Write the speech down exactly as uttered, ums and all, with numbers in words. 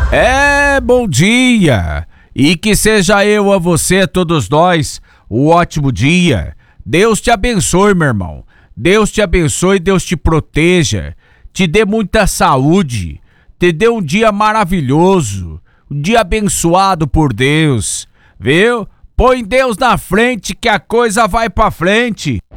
É, bom dia! E que seja eu a você, todos nós, um ótimo dia. Deus te abençoe, meu irmão. Deus te abençoe, Deus te proteja, te dê muita saúde, te dê um dia maravilhoso, um dia abençoado por Deus, viu? Põe Deus na frente que a coisa vai pra frente.